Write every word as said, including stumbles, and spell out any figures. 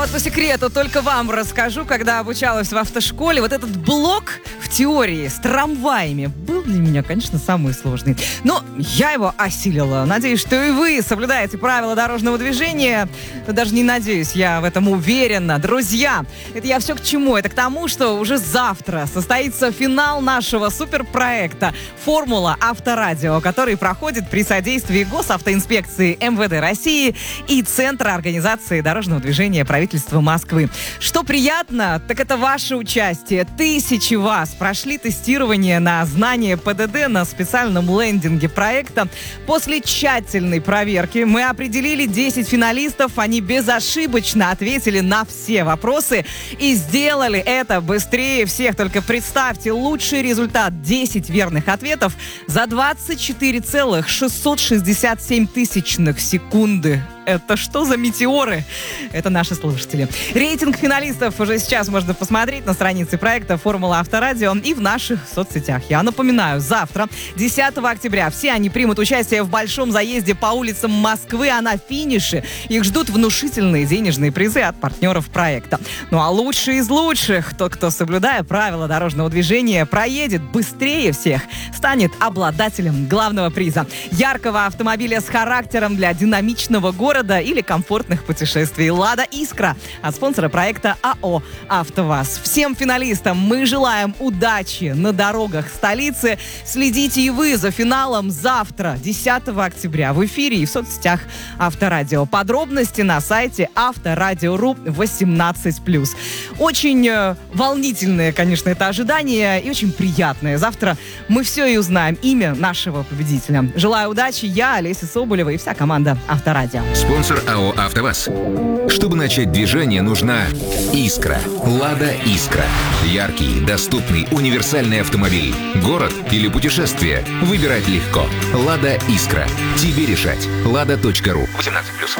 вот по секрету только вам расскажу, когда обучалась в автошколе, вот этот блок в теории с трамваями был для меня, конечно, самый сложный. Но я его осилила. Надеюсь, что и вы соблюдаете правила дорожного движения. Даже не надеюсь, я в этом уверена. Друзья, это я все к чему? Это к тому, что уже завтра состоится финал нашего суперпроекта «Формула Авторадио», который проходит при содействии Госавтоинспекции эм вэ дэ России и Центра организации дорожного движения правительства Москвы. Что приятно, так это ваше участие. Тысячи вас прошли тестирование на знание пэ дэ дэ на специальном лендинге проекта. После тщательной проверки мы определили десять финалистов. Они безошибочно ответили на все вопросы и сделали это быстрее всех. Только представьте, лучший результат — десять верных ответов за двадцать четыре целых шестьсот шестьдесят семь тысячных секунды. Это что за метеоры? Это наши слушатели. Рейтинг финалистов уже сейчас можно посмотреть на странице проекта «Формула Авторадио» и в наших соцсетях. Я напоминаю, завтра, десятого октября, все они примут участие в большом заезде по улицам Москвы, а на финише их ждут внушительные денежные призы от партнеров проекта. Ну а лучший из лучших, тот, кто, соблюдая правила дорожного движения, проедет быстрее всех, станет обладателем главного приза — яркого автомобиля с характером для динамичного города или комфортных путешествий «Лада Искра» от спонсора проекта а о «АвтоВАЗ». Всем финалистам мы желаем удачи на дорогах столицы. Следите и вы за финалом завтра, десятого октября, в эфире и в соцсетях Авторадио. Подробности на сайте авторадио точка ру восемнадцать плюс. Очень э, волнительное, конечно, это ожидание и очень приятное. Завтра мы все и узнаем имя нашего победителя. Желаю удачи. Я, Олеся Соболева, и вся команда Авторадио. Спонсор а о «АвтоВАЗ». Чтобы начать движение, нужна «Искра». «Лада Искра». Яркий, доступный, универсальный автомобиль. Город или путешествие. Выбирать легко. «Лада Искра». Тебе решать. лада точка ру восемнадцать плюс.